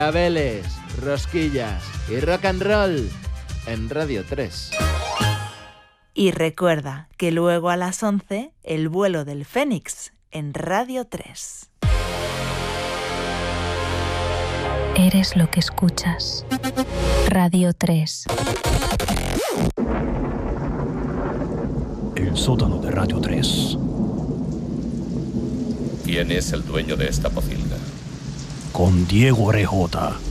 Abeles, rosquillas y rock and roll en Radio 3. Y recuerda que luego a las 11, el vuelo del Fénix en Radio 3. Eres lo que escuchas. Radio 3. El sótano de Radio 3. ¿Quién es el dueño de esta pocilga? Con Diego Rejota.